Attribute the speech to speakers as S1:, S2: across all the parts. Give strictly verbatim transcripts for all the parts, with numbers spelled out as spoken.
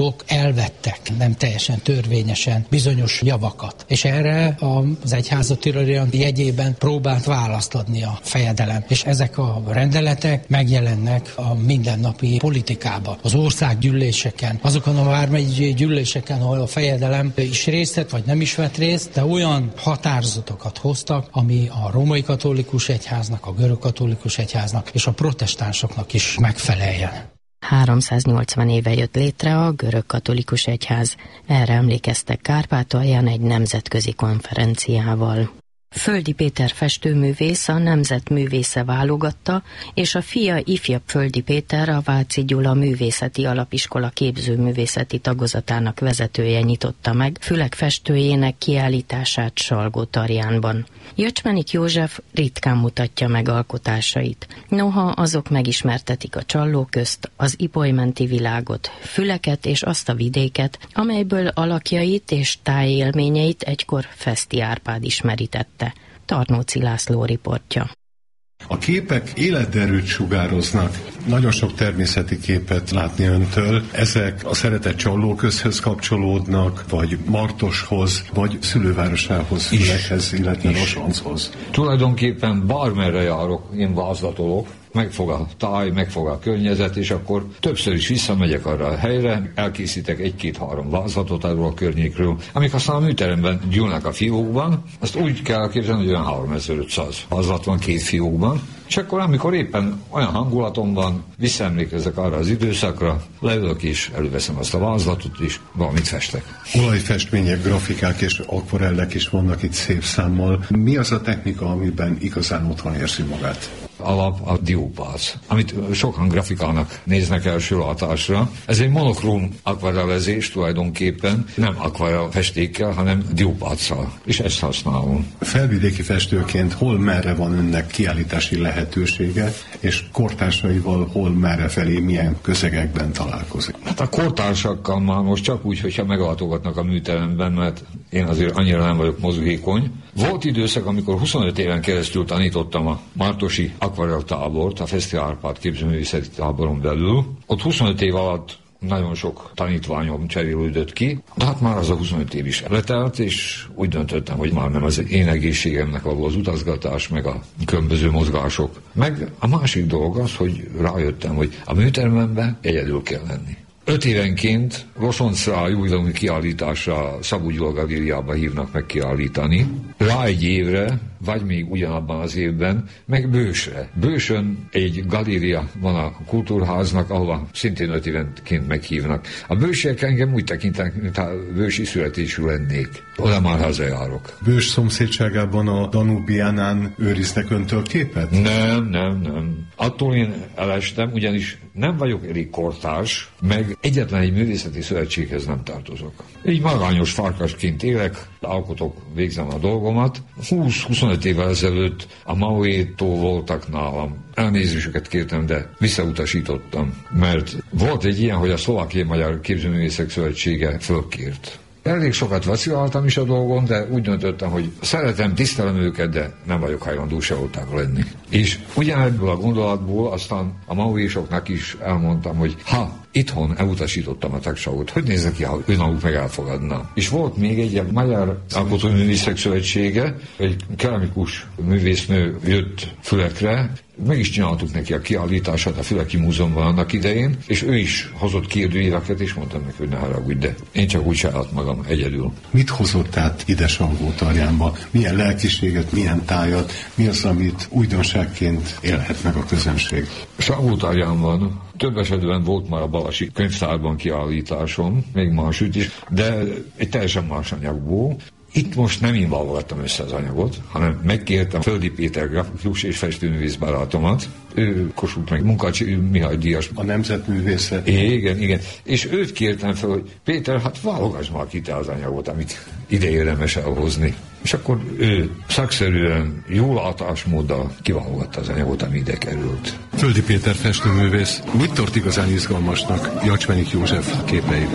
S1: elvettek nem teljesen törvényesen bizonyos javakat. És erre az egyházatörvény jegyében próbált választ adni a fejedelem. És ezek a rendeletek megjelennek a mindennapi politikában, az országgyűléseken, azokon a vármegyi gyűléseken, ahol a fejedelem is részt vett, vagy nem is vett részt, de olyan határozatokat hoztak, ami a római katolikus egyháznak, a görög katolikus egyháznak és a protestánsoknak is megfeleljen.
S2: háromszáznyolcvan éve jött létre a görög katolikus egyház. Erre emlékeztek Kárpátalján egy nemzetközi konferenciával. Földi Péter festőművész a Nemzetművésze válogatta, és a fia ifjabb Földi Péter a Váci Gyula Művészeti Alapiskola képzőművészeti tagozatának vezetője nyitotta meg Fülek festőjének kiállítását Salgótarjánban. Jöcsmenik József ritkán mutatja meg alkotásait. Noha azok megismertetik a Csalló közt, az Ipolymenti világot, Füleket és azt a vidéket, amelyből alakjait és tájélményeit egykor Feszti Árpád ismerítette. Tarnóci László riportja.
S3: A képek életerőt sugároznak. Nagyon sok természeti képet látni öntől. Ezek a szeretett Csallóközhöz kapcsolódnak, vagy Martoshoz, vagy szülővárosához, Fülekhez, illetve Rosonchoz.
S4: Tulajdonképpen bármerre járok, én vázlatolok, megfog a táj, megfog a környezet, és akkor többször is visszamegyek arra a helyre, elkészítek egy-két-három vázlatot arról a környékről, amik aztán a műteremben gyűlnek a fiókban. Azt úgy kell képzelni, hogy olyan háromezer-ötszáz vázlat van két fiókban, és akkor amikor éppen olyan hangulatom van, visszaemlékezek arra az időszakra, leülök és előveszem azt a vázlatot, és valamit festek.
S3: Olajfestmények, grafikák és akvarellek is vannak itt szép számmal. Mi az a technika, amiben igazán otthon érzi magát?
S4: Alap a diópác, amit sokan grafikának néznek első látásra. Ez egy monokróm akvarellezés tulajdonképpen, nem akvarell festékkel, hanem diópáccal, és ezt használom.
S3: Felvidéki festőként hol merre van önnek kiállítási lehetősége, és kortársaival hol merre felé, milyen közegekben találkozik?
S4: Hát a kortársakkal már most csak úgy, hogyha meglátogatnak a műteremben, mert én azért annyira nem vagyok mozgékony. Volt időszak, amikor huszonöt éven keresztül tanítottam a martosi akvarell tábort, a Feszti Árpád képzőművészeti táboron belül. Ott huszonöt év alatt nagyon sok tanítványom cserélődött ki, de hát már az a huszonöt év is letelt, és úgy döntöttem, hogy már nem az én egészségemnek való az utazgatás, meg a különböző mozgások. Meg a másik dolog az, hogy rájöttem, hogy a műteremben egyedül kell lenni. Öt évenként Rosoncra, jubileumi kiállításra Szabó Gyula galériába hívnak meg kiállítani. Rá egy évre, vagy még ugyanabban az évben, meg Bősre. Bősön egy galéria van a kultúrháznak, ahova szintén öt évenként meghívnak. A bősiek engem úgy tekintenek, mintha bősi születésű lennék. Oda már hazajárok.
S3: Bős szomszédságában a Danubiánán őriznek öntől képet?
S4: Nem, nem, nem. Attól én elestem, ugyanis nem vagyok elég kortárs, meg egyetlen egy művészeti szövetséghez nem tartozok. Így magányos farkasként élek, alkotok, végzem a dolgomat. húsz-huszonöt évvel ezelőtt a Maoétól voltak nálam. Elnézésüket kértem, de visszautasítottam, mert volt egy ilyen, hogy a Szlovákiai Magyar Képzőművészek Szövetsége fölkért. Elég sokat vaciláltam is a dolgon, de úgy döntöttem, hogy szeretem, tisztelem őket, de nem vagyok hajlandó seholták lenni. És ugyanebből a gondolatból aztán a maoésoknak is elmondtam, hogy ha itthon elutasítottam a tagságot, hogy néznek ki, ha önállók meg elfogadna. És volt még egy a Magyar Alkotóművészek Szövetsége, egy keramikus művésznő jött Fülekre, meg is csináltuk neki a kiállítását a Füleki Múzeumban annak idején, és ő is hozott kérdőíveket, és mondtam neki, hogy ne haragudj, de én csak úgy csináltam magam egyedül.
S3: Mit hozott át ide Salgótarjánba? Milyen lelkiséget, milyen tájat, mi az, amit újdonságként élhet meg a közönség?
S4: Salgótarjánban több esetben volt már a Balasi könyvtárban kiállításom, még másütt is, de egy teljesen más anyagból. Itt most nem én válogattam össze az anyagot, hanem megkértem Földi Péter grafikus és festőművész barátomat. Ő Kossuth meg Munkácsi Mihály díjas.
S3: A nemzetművésze.
S4: Igen, igen. És őt kértem fel, hogy Péter, hát válogass már ki te az anyagot, amit ide érdemes elhozni. És akkor ő szakszerűen, jó látásmóddal kiválogatta az anyagot, ami ide került.
S3: Földi Péter festőművész. Mit tart igazán izgalmasnak Jöcsmenik József képeiből?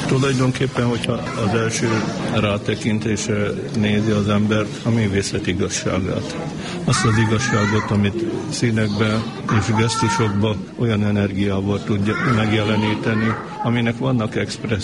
S5: Tulajdonképpen, hogyha az első rátekintése nézi az embert, a művészet igazságát. Azt az igazságot, amit színekben és gesztusokban olyan energiával tudja megjeleníteni, aminek vannak express